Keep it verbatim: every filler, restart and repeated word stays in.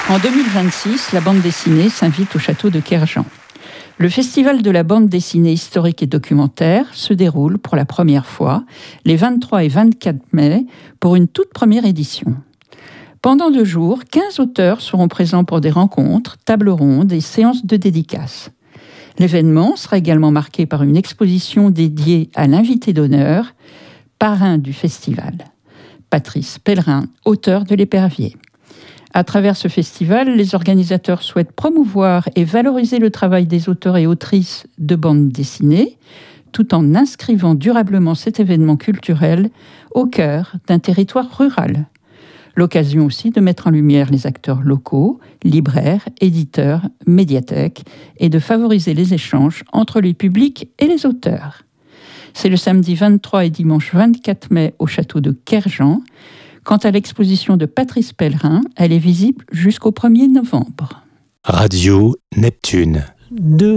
En deux mille vingt-six, la bande dessinée s'invite au château de Kerjan. Le festival de la bande dessinée historique et documentaire se déroule pour la première fois les vingt-trois et vingt-quatre mai pour une toute première édition. Pendant deux jours, quinze auteurs seront présents pour des rencontres, tables rondes et séances de dédicaces. L'événement sera également marqué par une exposition dédiée à l'invité d'honneur, parrain du festival, Patrice Pellerin, auteur de L'Épervier. À travers ce festival, les organisateurs souhaitent promouvoir et valoriser le travail des auteurs et autrices de bande dessinée, tout en inscrivant durablement cet événement culturel au cœur d'un territoire rural. L'occasion aussi de mettre en lumière les acteurs locaux, libraires, éditeurs, médiathèques, et de favoriser les échanges entre les publics et les auteurs. C'est le samedi vingt-trois et dimanche vingt-quatre mai au château de Kerjan. Quant à l'exposition de Patrice Pellerin, elle est visible jusqu'au premier novembre. Radio Neptune. De